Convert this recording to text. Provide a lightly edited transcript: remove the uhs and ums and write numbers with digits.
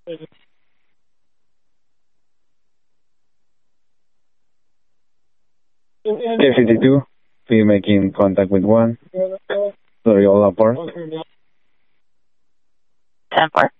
K52, be making contact with 1. Sorry, all apart. 10-4.